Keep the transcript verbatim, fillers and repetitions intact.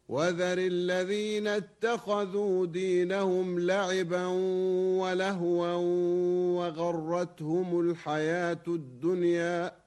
وذر الذين اتخذوا دينهم لعبا ولهوا وغرتهم الحياة الدنيا